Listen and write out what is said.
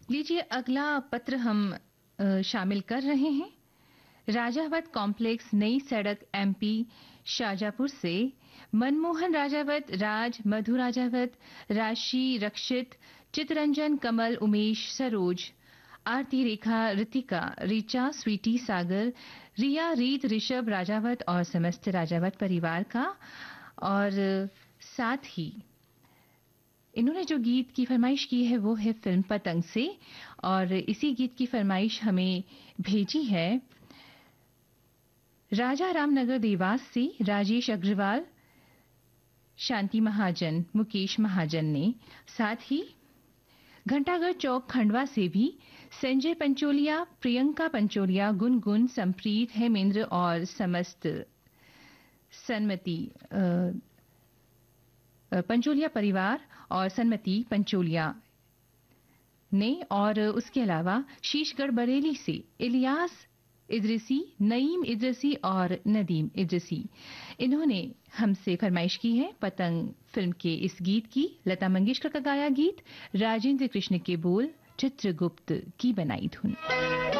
लीजिए अगला पत्र हम शामिल कर रहे हैं। राजावत कॉम्प्लेक्स, नई सड़क, एमपी शाजापुर से मनमोहन राजावत, राज, मधु राजावत, राशि, रक्षित, चितरंजन, कमल, उमेश, सरोज, आरती, रेखा, रितिका, ऋचा, स्वीटी, सागर, रिया, रीत, ऋषभ राजावत और समस्त राजावत परिवार का। और साथ ही इन्होंने जो गीत की फरमाइश की है वो है फिल्म पतंग से, और इसी गीत की फरमाइश हमें भेजी है राजा रामनगर देवास से राजेश अग्रवाल, शांति महाजन, मुकेश महाजन ने। साथ ही घंटाघर चौक खंडवा से भी संजय पंचोलिया, प्रियंका पंचोलिया, गुनगुन, संप्रीत, हेमेंद्र और समस्त सन्मति पंचोलिया परिवार और सन्मति पंचोलिया ने। और उसके अलावा शीशगढ़ बरेली से इलियास इद्रिसी, नईम इद्रिसी और नदीम इद्रिसी, इन्होंने हमसे फरमाइश की है पतंग फिल्म के इस गीत की। लता मंगेशकर का गाया गीत, राजेंद्र कृष्ण के बोल, चित्रगुप्त की बनाई धुन।